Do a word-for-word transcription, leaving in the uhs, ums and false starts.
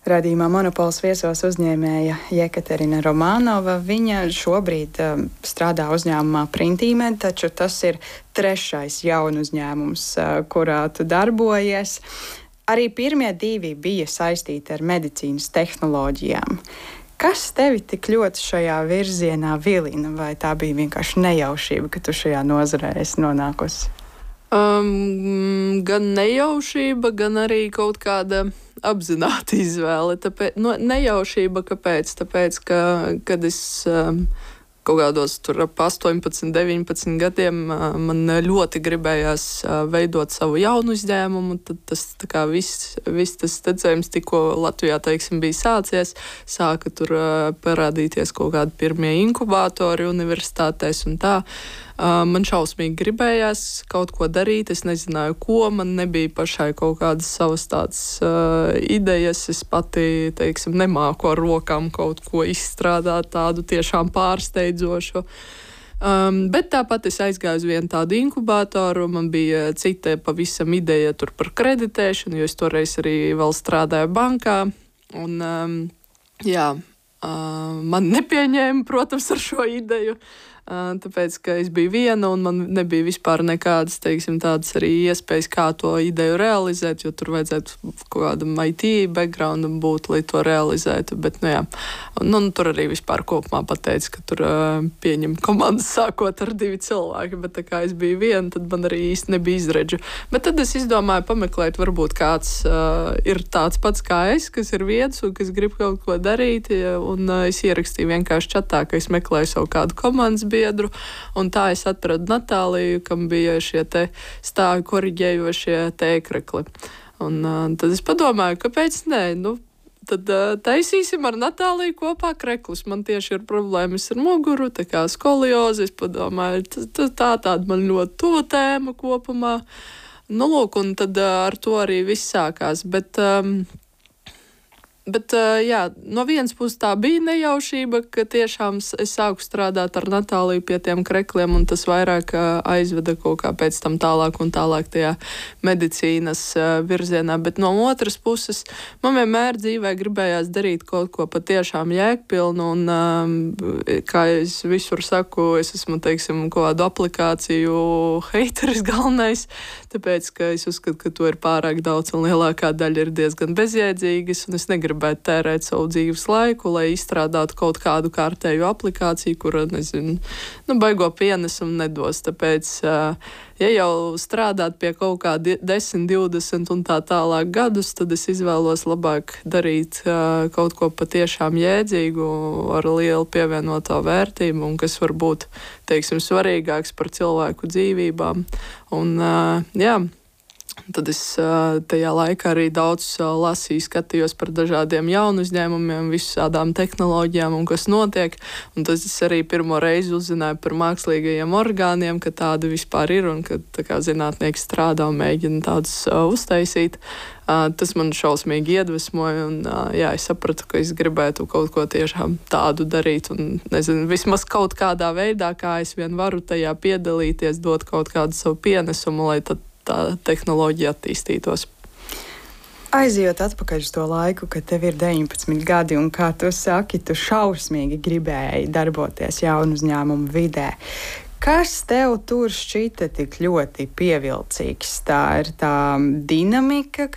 Radījumā Monopols viesos uzņēmēja Jekaterina Romanova. Viņa šobrīd um, strādā uzņēmumā Printīmed, taču tas ir trešais jaunu uzņēmums, uh, kurā tu darbojies. Arī pirmie divi bija saistīti ar medicīnas tehnoloģijām. Kas tevi tik ļoti šajā virzienā vilina, vai tā bija vienkārši nejaušība, ka tu šajā nozarē esi nonākusi? Um, gan nejaušība, gan arī kaut kāda apzināta izvēle. Tāpēc, no, nejaušība, kāpēc? Tāpēc, ka, kad es um, kaut kādos tur ap astoņpadsmit, deviņpadsmit gadiem uh, man ļoti gribējās uh, veidot savu jaunu uzņēmumu, tad tas tā kā viss, viss tas tecējums tikko Latvijā, teiksim, bija sācies, sāka tur uh, parādīties kaut kādi pirmie inkubātori universitātēs un tā. Uh, man šausmīgi gribējās kaut ko darīt, es nezināju, ko, man nebija pašai kaut kādas savas tādas uh, idejas, es pati, teiksim, nemāku ar rokām kaut ko izstrādāt tādu tiešām pārsteidzošu. Um, bet tāpat es aizgāju uz vienu tādu inkubātoru, man bija cita pavisam ideja tur par kreditēšanu, jo es toreiz arī vēl strādāju bankā, un um, jā, uh, man nepieņēma, protams, ar šo ideju. Uh, tāpēc, ka es biju viena un man nebija vispār nekādas, teiksim, tādas arī iespējas, kā to ideju realizēt, jo tur vajadzētu kaut kādam I T backgroundam būt, lai to realizētu, bet, nu jā, nu, tur arī vispār kopumā pateica, ka tur uh, pieņem komandas sākot ar divi cilvēki, bet tā kā es biju viena, tad man arī īsti nebija izredžu. Bet tad es izdomāju pameklēt, varbūt kāds uh, ir tāds pats kā es, kas ir viens un kas grib kaut ko darīt, un uh, es ierakstīju vienkārši čatā, ka es meklēju savu kādu komandas biedru, un tā es atradu Natāliju, kam bija šie te stāvi koriģējošie tēkrekli. Un uh, tad es padomāju, kāpēc nē, nu, tad uh, taisīsim ar Natāliju kopā kreklus. Man tieši ir problēmas ar muguru, tā kā skoliozi, es padomāju, tā, tā tāda man ļoti tuva tēma kopumā. Nu, lūk, un tad uh, ar to arī viss sākās, bet... Um, Bet, jā, no vienas puses tā bija nejaušība, ka tiešām es sāku strādāt ar Natāliju pie tiem krekliem, un tas vairāk aizveda kaut kā pēc tam tālāk un tālāk tajā medicīnas virzienā. Bet no otras puses, man vienmēr dzīvē gribējās darīt kaut ko patiešām jēgpilnu, un kā es visur saku, es esmu, teiksim, kaut kādu aplikāciju heiteris galvenais, tāpēc, ka es uzskatu, ka to ir pārāk daudz, un lielākā daļa ir diezgan bezjēdzīgas, un es negribu gribētu tērēt savu dzīves laiku, lai izstrādātu kaut kādu kārtēju aplikāciju, kura, nezinu, nu, baigo pienesumu nedos. Tāpēc, ja jau strādāt pie kaut kā desmit, divdesmit un tā tālāk gadus, tad es izvēlos labāk darīt kaut ko patiešām jēdzīgu, ar lielu pievienoto vērtību, un kas var būt, teiksim, svarīgāks par cilvēku dzīvībām. Un, jā, tad es tajā laikā arī daudz lasīju, skatījos par dažādiem jaunu uzņēmumiem, visādām tehnoloģijām un kas notiek. Un tad es arī pirmo reizi uzzināju par mākslīgajiem orgāniem, ka tādi vispār ir un ka tā kā zinātnieki strādā un mēģina tādus uh, uztaisīt. Uh, tas man šausmīgi iedvesmoja un uh, jā, es sapratu, ka es gribētu kaut ko tiešām tādu darīt un, nezinu, vismaz kaut kādā veidā, kā es vien varu tajā piedalīties, dot kaut kādu savu pienesumu, lai tad tā tehnoloģija attīstītos. Aizejot atpakaļ uz to laiku, kad tev ir deviņpadsmit gadi, un kā tu saki, tu šausmīgi gribēji darboties jaunu uzņēmumu vidē. Kas tev tur šķita tik ļoti pievilcīgs? Tā ir tā dinamika,